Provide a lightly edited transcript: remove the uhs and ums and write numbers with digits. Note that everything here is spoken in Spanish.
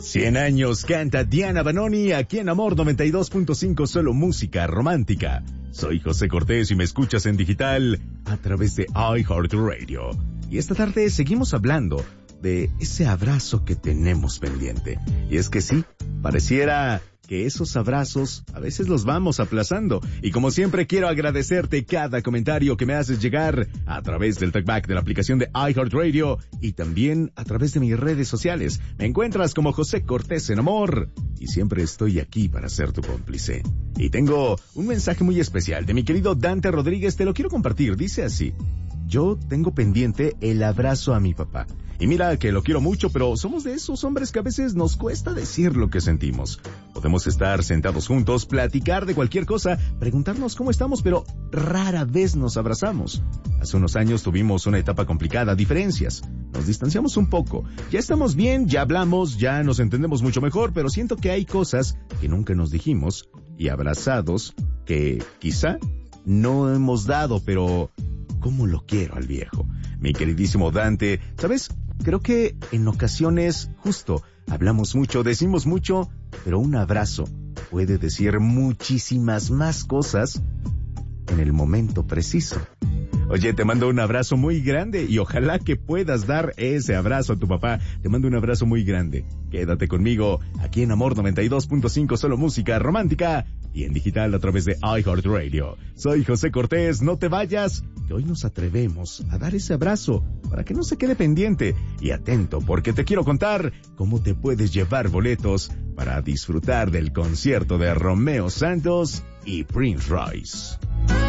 100 años canta Diana Banoni aquí en Amor 92.5, solo música romántica. Soy José Cortés y me escuchas en digital a través de iHeartRadio. Y esta tarde seguimos hablando de ese abrazo que tenemos pendiente. Y es que sí, pareciera que esos abrazos a veces los vamos aplazando. Y como siempre quiero agradecerte cada comentario que me haces llegar a través del talkback de la aplicación de iHeartRadio y también a través de mis redes sociales. Me encuentras como José Cortés en Amor y siempre estoy aquí para ser tu cómplice. Y tengo un mensaje muy especial de mi querido Dante Rodríguez, te lo quiero compartir. Dice así: yo tengo pendiente el abrazo a mi papá. Y mira que lo quiero mucho, pero somos de esos hombres que a veces nos cuesta decir lo que sentimos. Podemos estar sentados juntos, platicar de cualquier cosa, preguntarnos cómo estamos, pero rara vez nos abrazamos. Hace unos años tuvimos una etapa complicada, diferencias. Nos distanciamos un poco. Ya estamos bien, ya hablamos, ya nos entendemos mucho mejor, pero siento que hay cosas que nunca nos dijimos y abrazados que quizá no hemos dado, pero ¿cómo lo quiero al viejo? Mi queridísimo Dante, ¿sabes? Creo que en ocasiones, justo, hablamos mucho, decimos mucho, pero un abrazo puede decir muchísimas más cosas en el momento preciso. Oye, te mando un abrazo muy grande y ojalá que puedas dar ese abrazo a tu papá. Te mando un abrazo muy grande. Quédate conmigo aquí en Amor 92.5, solo música romántica y en digital a través de iHeartRadio. Soy José Cortés, no te vayas, que hoy nos atrevemos a dar ese abrazo para que no se quede pendiente y atento, porque te quiero contar cómo te puedes llevar boletos para disfrutar del concierto de Romeo Santos y Prince Royce.